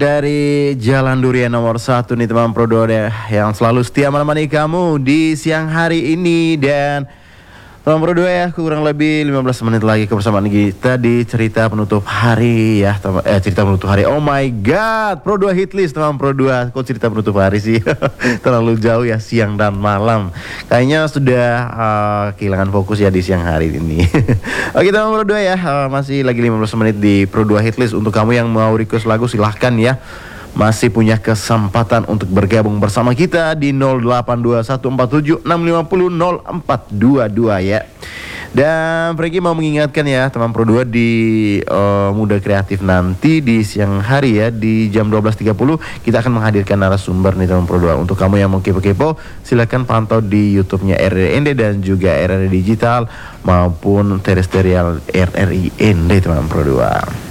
Dari Jalan Durian nomor 1 nih teman Pro 2 deh, yang selalu setia menemani kamu di siang hari ini. Dan teman Pro 2 ya, kurang lebih 15 menit lagi kebersamaan kita di cerita penutup hari ya cerita penutup hari. Oh my god, Pro 2 hitlist teman Pro 2. Kok cerita penutup hari sih? Terlalu jauh ya, siang dan malam. Kayaknya sudah kehilangan fokus ya di siang hari ini. Oke teman Pro 2 ya, masih lagi 15 menit di Pro 2 hitlist. Untuk kamu yang mau request lagu silahkan ya, masih punya kesempatan untuk bergabung bersama kita di 082147650422 ya. Dan Franky mau mengingatkan ya teman Pro 2 di Muda Kreatif nanti di siang hari ya, di jam 12.30 kita akan menghadirkan narasumber nih teman Pro 2. Untuk kamu yang mau kepo-kepo silakan pantau di YouTube-nya RRIND dan juga RRI Digital maupun terestrial RRIND teman Pro 2.